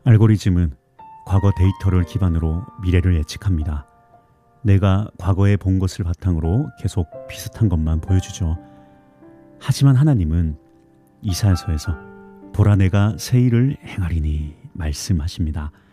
알고리즘은 과거 데이터를 기반으로 미래를 예측합니다. 내가 과거에 본 것을 바탕으로 계속 비슷한 것만 보여주죠. 하지만 하나님은 이사야서에서 보라 내가 새 일을 행하리니 말씀하십니다.